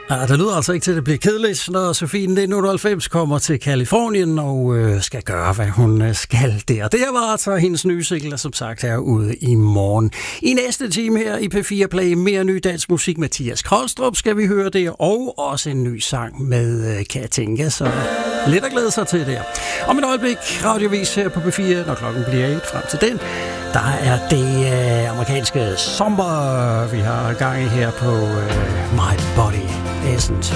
Ja, det lyder altså ikke til, at det bliver kedeligt, når Sofie 1998 kommer til Californien og skal gøre, hvad hun skal der. Det her var altså hendes nye single, der som sagt er ude i morgen. I næste time her i P4 Play mere ny dansk musik. Mathias Kolstrup skal vi høre det, og også en ny sang med Katinka, så lidt at glæde sig til der. Om et øjeblik radiovis her på P4, når klokken bliver 1 frem til den. Der er det amerikanske sommer, vi har gang i her på My Body Essence.